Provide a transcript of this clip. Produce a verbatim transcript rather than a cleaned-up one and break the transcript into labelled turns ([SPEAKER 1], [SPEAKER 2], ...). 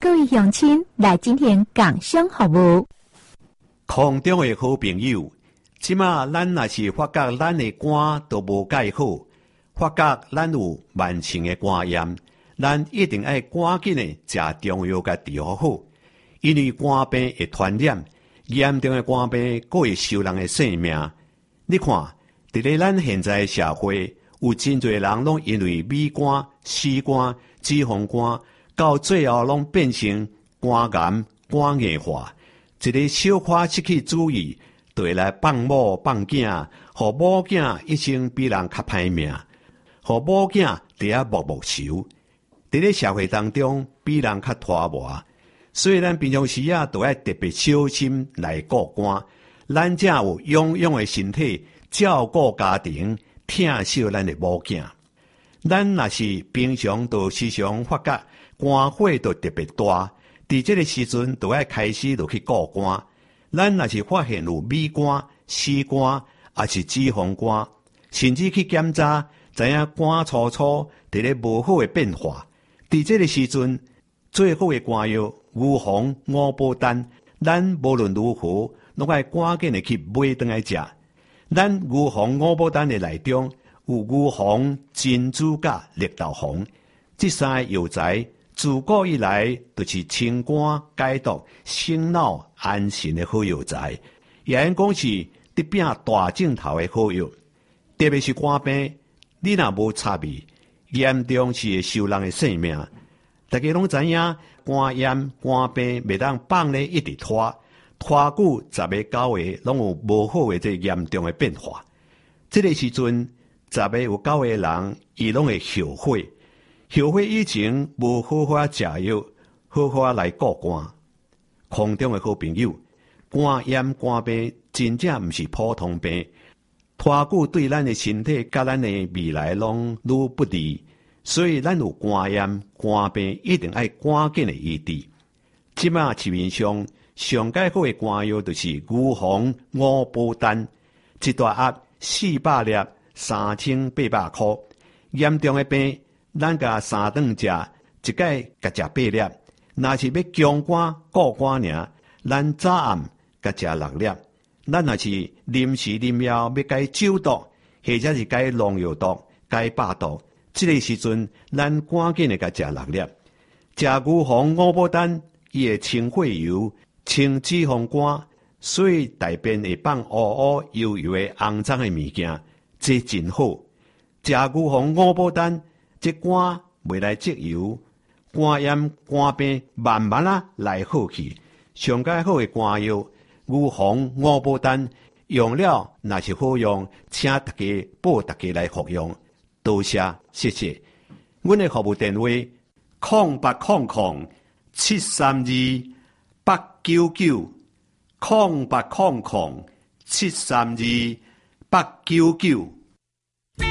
[SPEAKER 1] 各位乡亲来今天共享服务。
[SPEAKER 2] 空中的好朋友，即马咱若是发觉咱的肝都无介好，发觉咱有慢性的肝炎，咱一定要赶紧的食中药甲治疗好，因为肝病会传染，严重的肝病佫会收人的性命。你看，伫咧咱现在的社会，有真侪人拢因为米肝、死肝、脂肪肝，到最后拢变成肝癌、肝硬化。一个小可失去主意，就会来放某放囝，互某囝一生比人较歹命，互某囝伫遐默默愁。伫咧社会当中，比人较拖磨，所以咱平常时啊，都要特别小心来顾肝。咱才有勇勇的身体，照顾家庭，疼惜咱的某囝。咱若是平常都时常发觉肝火都特别大，伫这个时阵都要开始就去顾肝。咱若是发现有米肝、死肝，也是脂肪肝，甚至去检查，知影肝粗粗伫咧无好的变化。伫这个时阵，最好的肝药牛黄、五宝丹，咱无论如何，拢爱赶紧的去买倒来食。咱牛黄、五宝丹的内中有牛黄、珍珠甲绿豆黄，这三个药材自古以来就是清肝解毒、醒脑安神的好药材，也因讲是得拼大镜头的好药。特别是肝病，你若无插味，严重是会收人的性命。大家拢知影，肝炎、肝病袂当放咧一直拖，拖久十个九个拢有无好的这严重的变化。这个时阵，十个有九个人，伊拢会后悔。后悔以前无好好食药，好好来顾肝。空中的好朋友，肝炎、肝病真正毋是普通病，拖久对咱的身体甲咱的未来拢愈不利。所以咱有肝炎、肝病，一定要赶紧的医治。即马市面上上解好的肝药就是牛黄、五宝丹，一大盒四百粒，三千八百块。严重的病，咱甲三顿食，一解甲食八粒。若是要强肝固肝尔，咱早暗甲食六粒。咱若是临时临要要解酒毒，或者是解农药毒、解百毒。这个时阵，咱赶紧的甲食六粒，食牛黄、五宝丹，伊会清血油、清脂肪肝，所以大便会放乌乌油油的肮脏的物件，这真好。食牛黄、五宝丹，这肝袂来积油，肝炎、肝病慢慢啊来好去。上解好的肝药，牛黄、五宝丹，用了若是好用，请大家报大家来服用。多谢，谢谢。阮的服务电话：空八空空七三二八九九，空八空空七三二八九九。